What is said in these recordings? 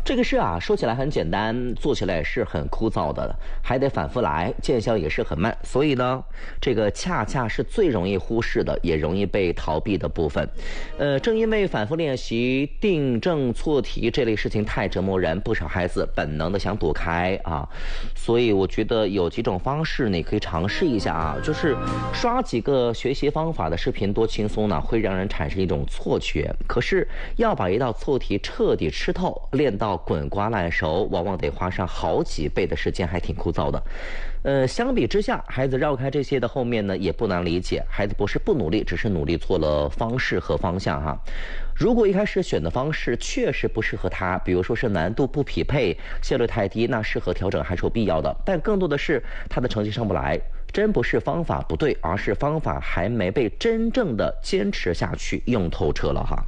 这个事啊，说起来很简单，做起来也是很枯燥的，还得反复来，见效也是很慢。所以呢，这个恰恰是最容易忽视的，也容易被逃避的部分。正因为反复练习订正错题这类事情太折磨人，不少孩子本能的想躲开啊。所以我觉得有几种方式你可以尝试一下啊，就是刷几个学习方法的视频，多轻松呢，会让人产生一种错觉。可是要把一道错题彻底吃透，练到滚瓜烂熟，往往得花上好几倍的时间，还挺枯燥的。相比之下，孩子绕开这些的后面呢，也不难理解，孩子不是不努力，只是努力错了方式和方向哈。如果一开始选的方式确实不适合他，比如说是难度不匹配，效率太低，那适合调整还是有必要的。但更多的是他的成绩上不来，真不是方法不对，而是方法还没被真正的坚持下去，用透彻了哈。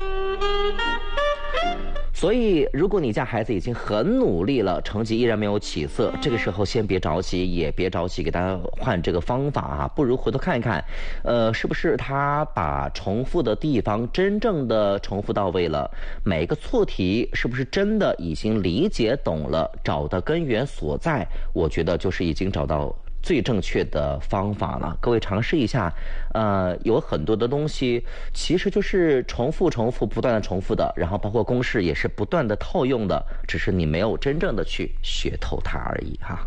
所以，如果你家孩子已经很努力了，成绩依然没有起色，这个时候先别着急，也别着急给他换这个方法啊，不如回头看一看，是不是他把重复的地方真正的重复到位了，每个错题是不是真的已经理解懂了，找到根源所在，我觉得就是已经找到最正确的方法了。各位尝试一下，有很多的东西其实就是重复不断的重复的，然后包括公式也是不断的套用的，只是你没有真正的去学透它而已哈。